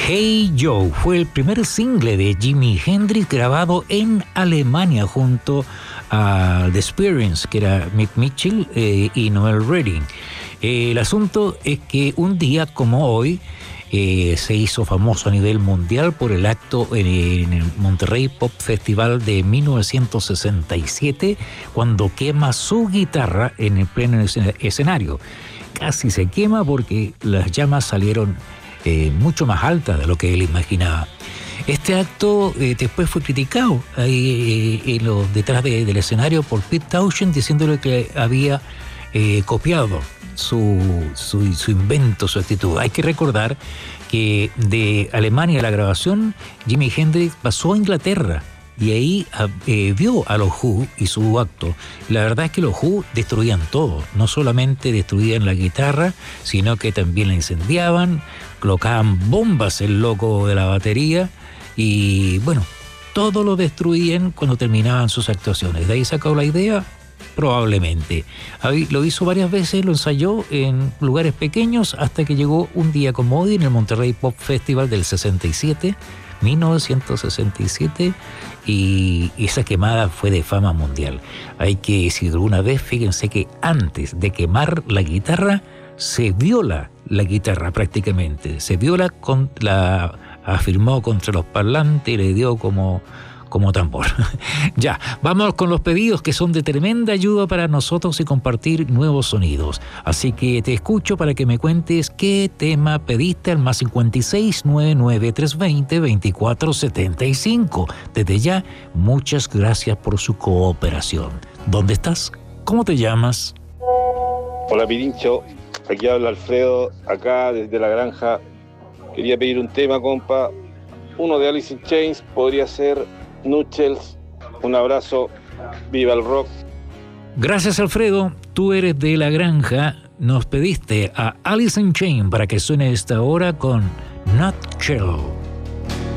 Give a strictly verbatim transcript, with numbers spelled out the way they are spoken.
Hey Joe fue el primer single de Jimi Hendrix grabado en Alemania junto a The Experience, que era Mick Mitchell eh, y Noel Redding. Eh, el asunto es que un día como hoy eh, se hizo famoso a nivel mundial por el acto en, en el Monterrey Pop Festival de mil novecientos sesenta y siete, cuando quema su guitarra en el pleno escenario. Casi se quema porque las llamas salieron eh, mucho más altas de lo que él imaginaba. Este acto eh, después fue criticado ahí eh, en lo, detrás de, del escenario por Pete Townshend, diciéndole que había eh, copiado su, su, su invento, su actitud. Hay que recordar que de Alemania la grabación, Jimi Hendrix pasó a Inglaterra y ahí eh, vio a los Who y su acto. La verdad es que los Who destruían todo, no solamente destruían la guitarra, sino que también la incendiaban, colocaban bombas en el loco de la batería y bueno, todo lo destruían cuando terminaban sus actuaciones. ¿De ahí sacó la idea? Probablemente. Lo hizo varias veces, lo ensayó en lugares pequeños hasta que llegó un día como hoy en el Monterrey Pop Festival del sesenta y siete, mil novecientos sesenta y siete, y esa quemada fue de fama mundial. Hay que decir una vez, fíjense que antes de quemar la guitarra se viola la guitarra prácticamente, se viola, con la afirmó contra los parlantes y le dio como como tambor. Ya, vamos con los pedidos que son de tremenda ayuda para nosotros y compartir nuevos sonidos. Así que te escucho para que me cuentes qué tema pediste al más cincuenta y seis, noventa y nueve, trescientos veinte, veinticuatro setenta y cinco. Desde ya, muchas gracias por su cooperación. ¿Dónde estás? ¿Cómo te llamas? Hola Pirincho, aquí habla Alfredo, acá desde la granja. Quería pedir un tema, compa. Uno de Alice in Chains, podría ser Nutchells. Un abrazo, viva el rock. Gracias Alfredo, tú eres de la granja. Nos pediste a Alice in Chains para que suene esta hora con Nutshell.